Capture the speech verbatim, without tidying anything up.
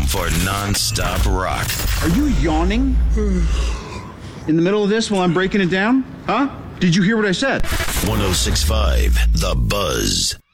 home for non-stop rock. Are you yawning in the middle of this while I'm breaking it down? Huh? Did you hear what I said? one oh six point five The Buzz.